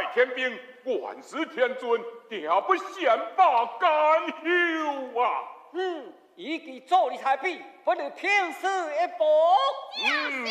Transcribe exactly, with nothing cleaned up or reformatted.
天兵，万世天尊，定不先罢甘休啊！ 嗯，以其做你才比，不能平时一搏。 嗯。